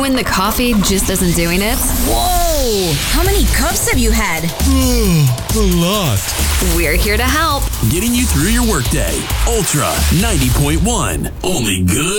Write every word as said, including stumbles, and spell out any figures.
when the coffee just isn't doing it? Whoa! How many cups have you had? A lot. We're here to help. Getting you through your workday. Ultra ninety point one. Only good.